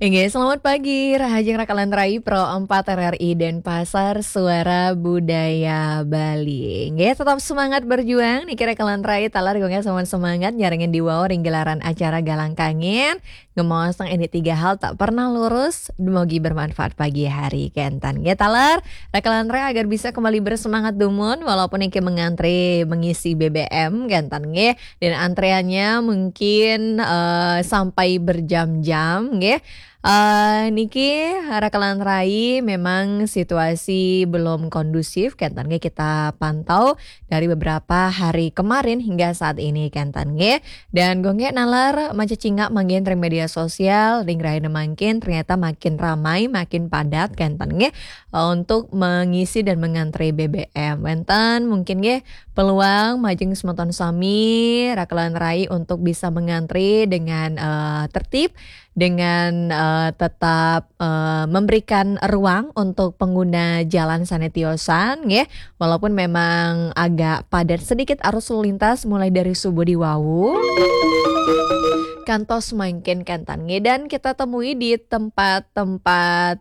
Selamat pagi, Rahajeng Rakalan Rai Pro 4 RRI Denpasar, Suara Budaya Bali. Tetap semangat berjuang, niki Rakalan Rai talar gongnya semangat nyarengin di wow ring gelaran acara Galang Kangen. Ngemosong ini 3 hal tak pernah lurus, demogi bermanfaat pagi hari kentan. Talar, Rakalan Rai agar bisa kembali bersemangat dumun walaupun niki mengantri mengisi BBM kentan dan antreannya mungkin sampai berjam-jam niki Rakalan Rai memang situasi belum kondusif kentan kita pantau dari beberapa hari kemarin hingga saat ini kentan dan gongge nalar mancing manggen di media sosial ring raina mangkin ternyata makin ramai makin padat kentan untuk mengisi dan mengantri BBM wenten mungkin peluang majeng semeton sami Rakalan Rai untuk bisa mengantri dengan tertib dengan tetap memberikan ruang untuk pengguna jalan sanetiosan walaupun memang agak padat sedikit arus lalu lintas mulai dari subuh di Wawu kantos makin kentan dan kita temui di tempat-tempat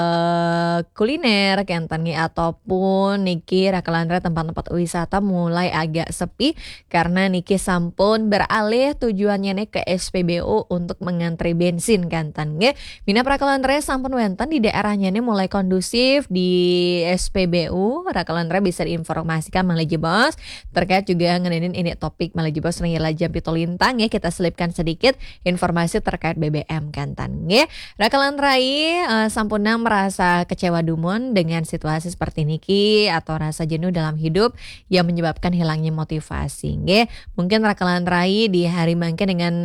kuliner kentan ataupun niki Rakalan Rai tempat-tempat wisata mulai agak sepi karena niki sampun beralih tujuannya ke SPBU untuk mengantri bensin kentan Mina Rakalan Rai sampun wenten di daerahnya mulai kondusif di SPBU Rakalan Rai bisa diinformasikan Malaji Bos terkait juga ngenenin ini topik Malaji Bos Rengila Jam Pitolintang kita selipkan sedikit informasi terkait BBM kentan Rakalan Rai sampuna merasa kecewa dumun dengan situasi seperti niki atau rasa jenuh dalam hidup yang menyebabkan hilangnya motivasi mungkin Rakalan Rai di hari mangke dengan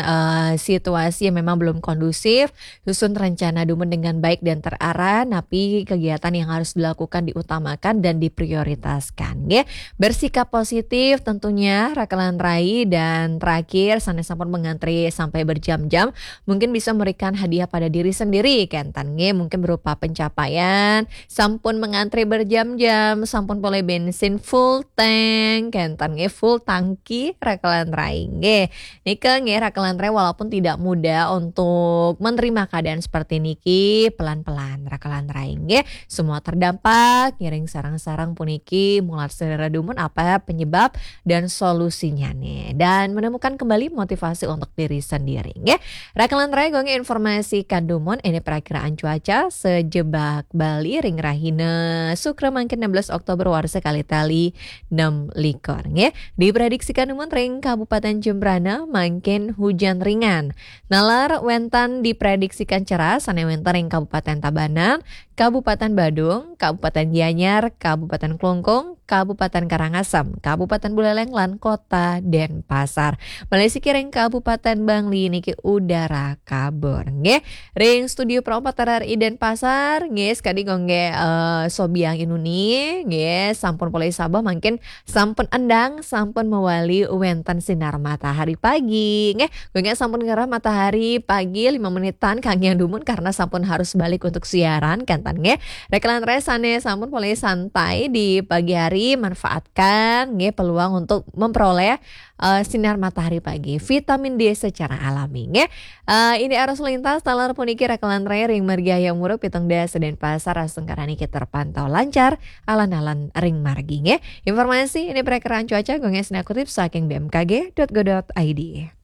situasi yang memang belum kondusif susun rencana dumun dengan baik dan terarah tapi kegiatan yang harus dilakukan diutamakan dan diprioritaskan bersikap positif tentunya Rakalan Rai dan terakhir sanes sampun mengantri sampai berjam-jam mungkin bisa memberikan hadiah pada diri sendiri kentan mungkin berupa pencapaian sampun mengantri berjam-jam sampun boleh bensin full tank kentan full tangki Rakalan Rai nika Rakalan Rai walaupun tidak mudah untuk menerima keadaan seperti niki pelan-pelan Rakalan Rai semua terdampak ngiring sarang-sarang puniki mulat sedera dumun apa penyebab dan solusinya dan menemukan kembali motivasi untuk diri sendiri Rakalan Rai gonge informasi kandumon ini perakiraan cuaca sejebak Bali ring rahina Sukra mangkin 16 Oktober warsa kali tali 6 likor diprediksikan umum ring Kabupaten Jembrana mangkin hujan ringan nalar wentan diprediksikan cerah sane wentan ring Kabupaten Tabanan Kabupaten Badung, Kabupaten Gianyar, Kabupaten Klungkung, Kabupaten Karangasem, Kabupaten Buleleng lan Kota Denpasar. Malaysia kiring Kabupaten Bangli niki udara kabur. Ring studio Pro 4 RRI Denpasar, sekali gongge sobiang inuni, sampun polai sabah mungkin sampun endang, sampun mewali wentan sinar matahari pagi. Gongge sampun ngerah matahari pagi 5 menitan kang yang dumun karena sampun harus balik untuk siaran kan Rakalan Rai sane sampun mulai santai di pagi hari manfaatkan peluang untuk memperoleh sinar matahari pagi vitamin D secara alami ini arus lintas talar puniki Rakalan Rai ring margi yang muruk pitong desa Denpasar aseng karena kita terpantau lancar alan-alan ring margi informasi ini perakiraan cuaca gonges kutip saking bmkg.go.id.